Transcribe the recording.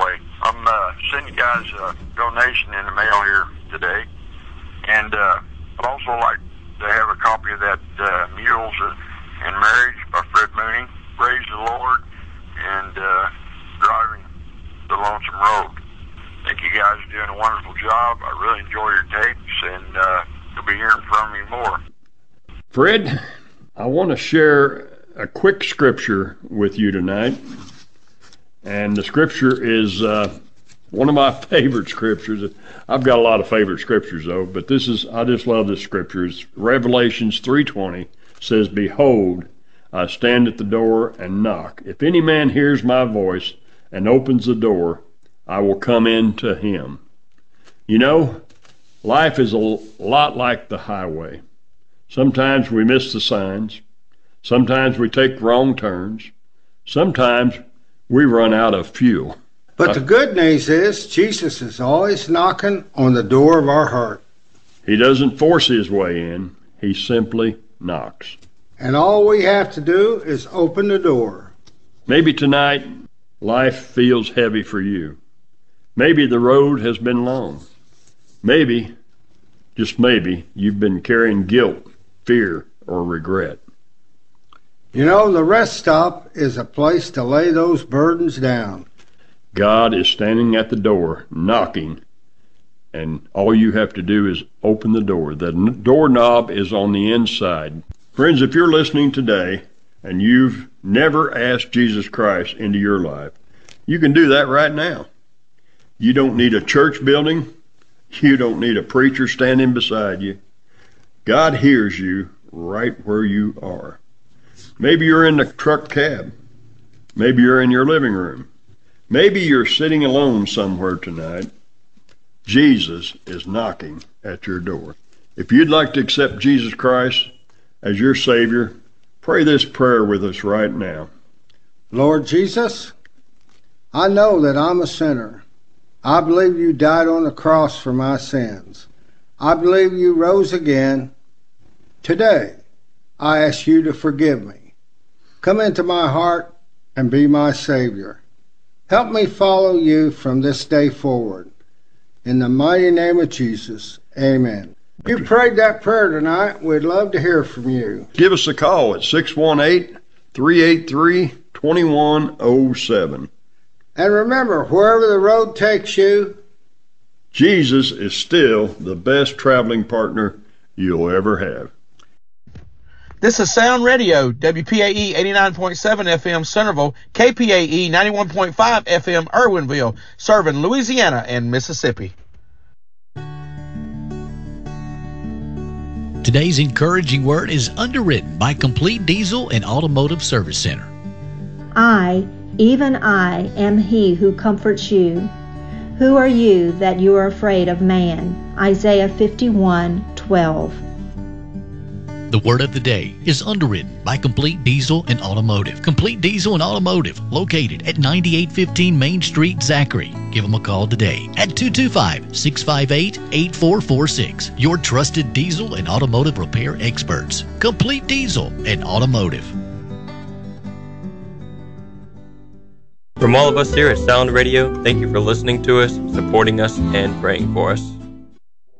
anyway, I'm sending you guys a donation in the mail here today. And I'd also like to have a copy of that Mules and Marriage by Fred Mooney. Praise the Lord and Driving the Lonesome Road. I think you guys are doing a wonderful job. I really enjoy your tapes, and you'll be hearing from me more. Fred, I want to share a quick scripture with you tonight. And the scripture is one of my favorite scriptures. I've got a lot of favorite scriptures, though, but I just love this scripture. It's Revelations 3:20 says, "Behold, I stand at the door and knock. If any man hears my voice and opens the door, I will come in to him." You know, life is a lot like the highway. Sometimes we miss the signs. Sometimes we take wrong turns. Sometimes we run out of fuel. But the good news is Jesus is always knocking on the door of our heart. He doesn't force his way in. He simply knocks. And all we have to do is open the door. Maybe tonight life feels heavy for you. Maybe the road has been long. Maybe, just maybe, you've been carrying guilt, fear, or regret. You know, the rest stop is a place to lay those burdens down. God is standing at the door, knocking, and all you have to do is open the door. The doorknob is on the inside. Friends, if you're listening today and you've never asked Jesus Christ into your life, you can do that right now. You don't need a church building. You don't need a preacher standing beside you. God hears you right where you are. Maybe you're in the truck cab. Maybe you're in your living room. Maybe you're sitting alone somewhere tonight. Jesus is knocking at your door. If you'd like to accept Jesus Christ as your Savior, pray this prayer with us right now. Lord Jesus, I know that I'm a sinner. I believe you died on the cross for my sins. I believe you rose again. Today, I ask you to forgive me. Come into my heart and be my Savior. Help me follow you from this day forward. In the mighty name of Jesus, amen. If you prayed that prayer tonight, we'd love to hear from you. Give us a call at 618-383-2107. And remember, wherever the road takes you, Jesus is still the best traveling partner you'll ever have. This is Sound Radio, WPAE 89.7 FM Centerville, KPAE 91.5 FM Irwinville, serving Louisiana and Mississippi. Today's encouraging word is underwritten by Complete Diesel and Automotive Service Center. I, even I, am he who comforts you. Who are you that you are afraid of man? Isaiah 51:12. The word of the day is underwritten by Complete Diesel and Automotive. Complete Diesel and Automotive, located at 9815 Main Street, Zachary. Give them a call today at 225-658-8446. Your trusted diesel and automotive repair experts. Complete Diesel and Automotive. From all of us here at Sound Radio, thank you for listening to us, supporting us, and praying for us.